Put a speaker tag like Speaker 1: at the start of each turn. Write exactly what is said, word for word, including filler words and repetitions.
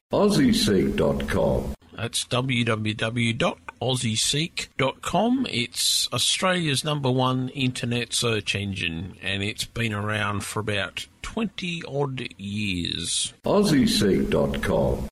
Speaker 1: Aussie Seek dot com.
Speaker 2: That's w w w dot aussie seek dot com. It's Australia's number one internet search engine, and it's been around for about twenty odd years.
Speaker 1: Aussie Seek dot com.